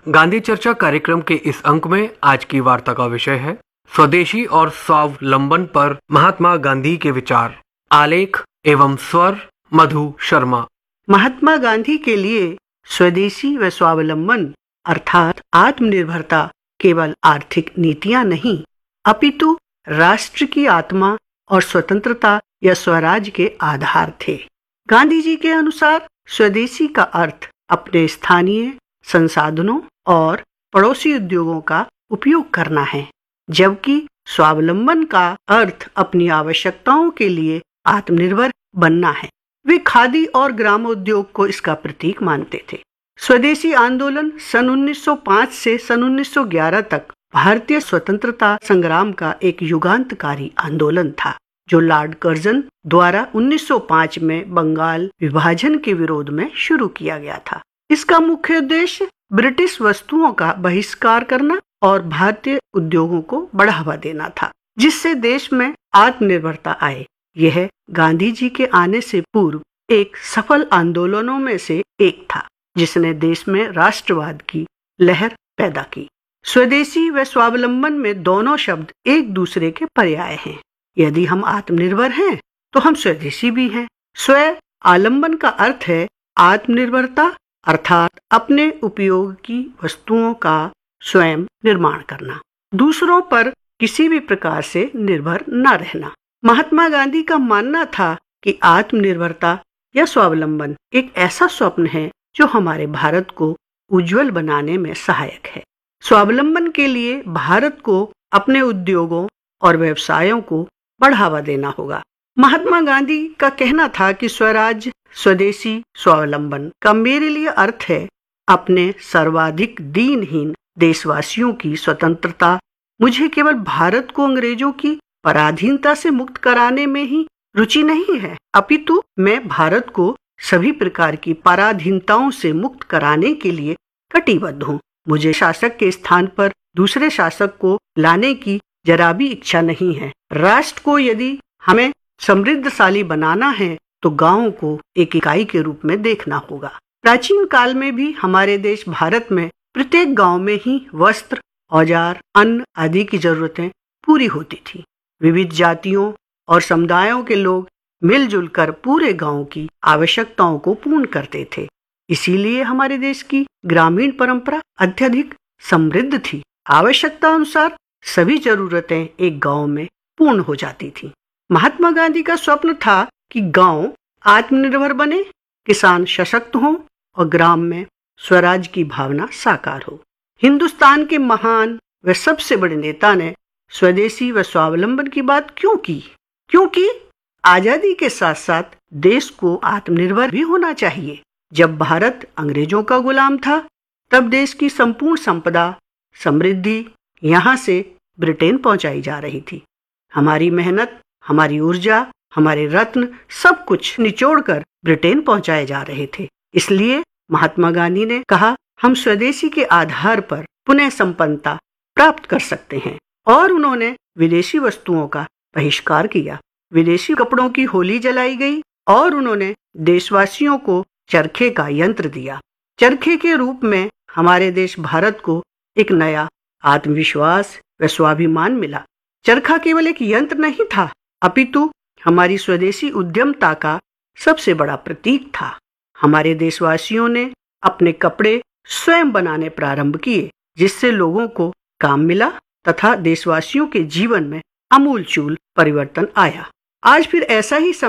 गांधी चर्चा कार्यक्रम के इस अंक में आज की वार्ता का विषय है स्वदेशी और स्वावलंबन पर महात्मा गांधी के विचार। आलेख एवं स्वर मधु शर्मा। महात्मा गांधी के लिए स्वदेशी व स्वावलंबन अर्थात आत्मनिर्भरता केवल आर्थिक नीतियां नहीं अपितु राष्ट्र की आत्मा और स्वतंत्रता या स्वराज के आधार थे। गांधी जी के अनुसार स्वदेशी का अर्थ अपने स्थानीय संसाधनों और पड़ोसी उद्योगों का उपयोग करना है, जबकि स्वावलंबन का अर्थ अपनी आवश्यकताओं के लिए आत्मनिर्भर बनना है। वे खादी और ग्रामोद्योग को इसका प्रतीक मानते थे। स्वदेशी आंदोलन सन 1905 से सन 1911 तक भारतीय स्वतंत्रता संग्राम का एक युगांतकारी आंदोलन था, जो लॉर्ड कर्जन द्वारा 1905 में बंगाल विभाजन के विरोध में शुरू किया गया था। इसका मुख्य उद्देश्य ब्रिटिश वस्तुओं का बहिष्कार करना और भारतीय उद्योगों को बढ़ावा देना था, जिससे देश में आत्मनिर्भरता आए। यह गांधी जी के आने से पूर्व एक सफल आंदोलनों में से एक था, जिसने देश में राष्ट्रवाद की लहर पैदा की। स्वदेशी व स्वावलंबन में दोनों शब्द एक दूसरे के पर्याय हैं। यदि हम आत्मनिर्भर हैं तो हम स्वदेशी भी हैं। स्व आलंबन का अर्थ है आत्मनिर्भरता अर्थात अपने उपयोग की वस्तुओं का स्वयं निर्माण करना, दूसरों पर किसी भी प्रकार से निर्भर न रहना। महात्मा गांधी का मानना था कि आत्मनिर्भरता या स्वावलंबन एक ऐसा स्वप्न है जो हमारे भारत को उज्जवल बनाने में सहायक है। स्वावलंबन के लिए भारत को अपने उद्योगों और व्यवसायों को बढ़ावा देना होगा। महात्मा गांधी का कहना था कि स्वराज, स्वदेशी, स्वावलंबन का मेरे लिए अर्थ है अपने सर्वाधिक दीनहीन देशवासियों की स्वतंत्रता। मुझे केवल भारत को अंग्रेजों की पराधीनता से मुक्त कराने में ही रुचि नहीं है, अपितु मैं भारत को सभी प्रकार की पराधीनताओं से मुक्त कराने के लिए कटिबद्ध हूँ। मुझे शासक के स्थान पर दूसरे शासक को लाने की जरा भी इच्छा नहीं है। राष्ट्र को यदि हमें समृद्धशाली बनाना है तो गांवों को एक इकाई के रूप में देखना होगा। प्राचीन काल में भी हमारे देश भारत में प्रत्येक गांव में ही वस्त्र, औजार, अन्न आदि की जरूरतें पूरी होती थी। विविध जातियों और समुदायों के लोग मिलजुल कर पूरे गांव की आवश्यकताओं को पूर्ण करते थे। इसीलिए हमारे देश की ग्रामीण परंपरा अत्यधिक समृद्ध थी। आवश्यकता अनुसार सभी जरूरतें एक गांव में पूर्ण हो जाती थी। महात्मा गांधी का स्वप्न था कि गांव आत्मनिर्भर बने, किसान सशक्त हों और ग्राम में स्वराज की भावना साकार हो। हिंदुस्तान के महान व सबसे बड़े नेता ने स्वदेशी व स्वावलंबन की बात क्यों की? क्योंकि आजादी के साथ साथ देश को आत्मनिर्भर भी होना चाहिए। जब भारत अंग्रेजों का गुलाम था, तब देश की संपूर्ण संपदा, समृद्धि यहाँ से ब्रिटेन पहुंचाई जा रही थी। हमारी मेहनत, हमारी ऊर्जा, हमारे रत्न सब कुछ निचोड़कर ब्रिटेन पहुंचाए जा रहे थे। इसलिए महात्मा गांधी ने कहा, हम स्वदेशी के आधार पर पुनः संपन्नता प्राप्त कर सकते हैं, और उन्होंने विदेशी वस्तुओं का बहिष्कार किया। विदेशी कपड़ों की होली जलाई गई और उन्होंने देशवासियों को चरखे का यंत्र दिया। चरखे के रूप में हमारे देश भारत को एक नया आत्मविश्वास व स्वाभिमान मिला। चरखा केवल एक यंत्र नहीं था, अपितु हमारी स्वदेशी उद्यमता का सबसे बड़ा प्रतीक था। हमारे देशवासियों ने अपने कपड़े स्वयं बनाने प्रारंभ किए, जिससे लोगों को काम मिला तथा देशवासियों के जीवन में आमूलचूल परिवर्तन आया। आज फिर ऐसा ही